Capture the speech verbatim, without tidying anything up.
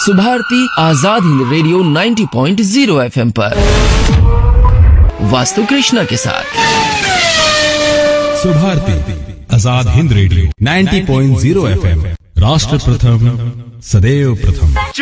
Subharti Azad Hind radio नब्बे point शून्य FM पर वास्तु कृष्णा के साथ। सुभारती आजाद हिंद रेडियो नब्बे पॉइंट शून्य एफएम, राष्ट्र प्रथम सदैव प्रथम।